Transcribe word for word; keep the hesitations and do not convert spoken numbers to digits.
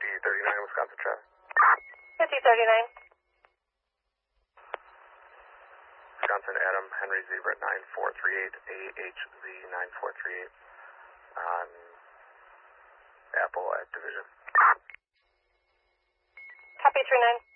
fifty thirty-nine, Wisconsin traffic. fifty thirty-nine. Wisconsin, Adam, Henry, Zebra, nine four three eight, A H Z nine four three eight, on Apple at Division. Copy three nine.